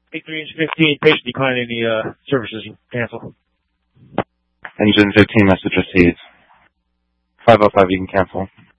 83 engine 15, patient declining the services. Cancel. Engine 15 message received. 505, you can cancel.